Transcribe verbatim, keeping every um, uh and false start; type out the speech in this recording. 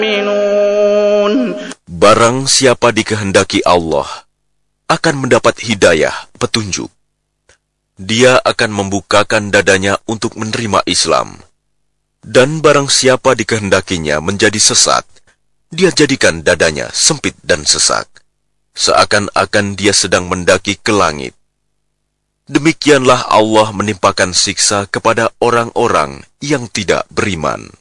Barang siapa dikehendaki Allah akan mendapat hidayah, petunjuk. Dia akan membukakan dadanya untuk menerima Islam. Dan barang siapa dikehendakinya menjadi sesat, dia jadikan dadanya sempit dan sesak, seakan-akan dia sedang mendaki ke langit. Demikianlah Allah menimpakan siksa kepada orang-orang yang tidak beriman.